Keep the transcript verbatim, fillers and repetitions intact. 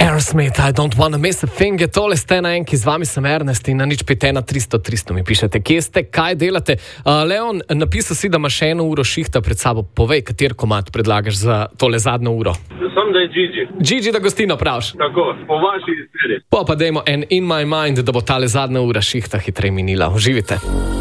Aerosmith, I don't wanna miss a thing, je tole ste na enki, z vami sem Ernest in na nič pet ena tristo tristo mi pišete, kje ste, kaj delate. Uh, Leon, napisal si, da imaš še eno uro šihta pred sabo, povej, kater komad predlagaš za tole zadnjo uro. Sam da je Gigi. Gigi da gostino pravš. Tako, po vaši izbiri. Po pa dajmo en In My Mind, da bo tale zadnja ura šihta hitrej minila. Uživite.